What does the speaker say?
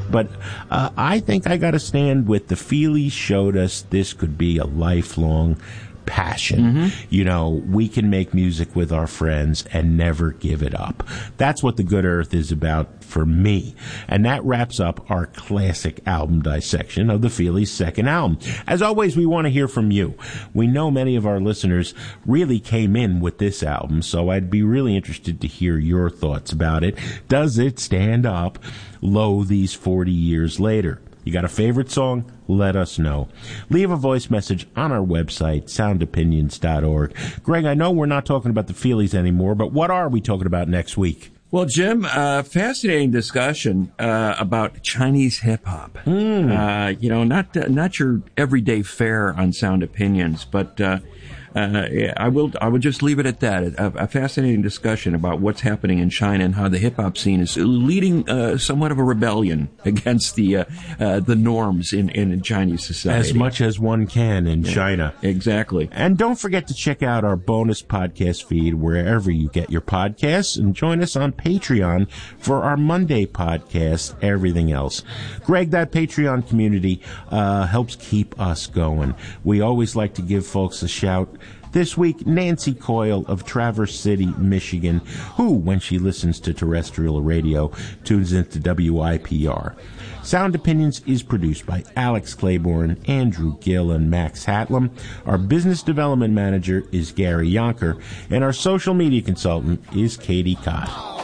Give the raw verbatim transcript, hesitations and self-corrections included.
But uh, I think I got to stand with the Feelies showed us this could be a lifelong passion. Mm-hmm. You know, we can make music with our friends and never give it up. That's what The Good Earth is about for me. And that wraps up our classic album dissection of the Feelies' second album. As always, we want to hear from you. We know many of our listeners really came in with this album, so I'd be really interested to hear your thoughts about it. Does it stand up low these forty years later? You got a favorite song? Let us know. Leave a voice message on our website, sound opinions dot org. Greg, I know we're not talking about the Feelies anymore, but what are we talking about next week? Well, Jim, uh, fascinating discussion uh, about Chinese hip-hop. Mm. Uh, you know, not uh, not your everyday fare on Sound Opinions, but uh, uh, I will I will just leave it at that. A, a fascinating discussion about what's happening in China and how the hip-hop scene is leading uh, somewhat of a rebellion against the uh, uh, the norms in, in Chinese society. As much as one can in yeah, China. Exactly. And don't forget to check out our bonus podcast feed wherever you get your podcasts, and join us on Patreon for our Monday podcast, Everything Else. Greg, that Patreon community uh, helps keep us going. We always like to give folks a shout. This week, Nancy Coyle of Traverse City, Michigan, who, when she listens to terrestrial radio, tunes into W I P R. Sound Opinions is produced by Alex Claiborne, Andrew Gill, and Max Hatlam. Our business development manager is Gary Yonker, and our social media consultant is Katie Cott.